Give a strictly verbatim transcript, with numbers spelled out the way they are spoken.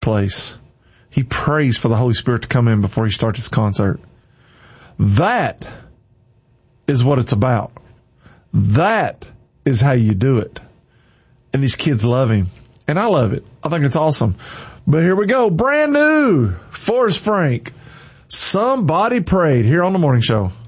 place. He prays for the Holy Spirit to come in before he starts his concert. That is what it's about. That is how you do it. And these kids love him. And I love it. I think it's awesome. But here we go. Brand new. Forrest Frank. Somebody Prayed here on the morning show.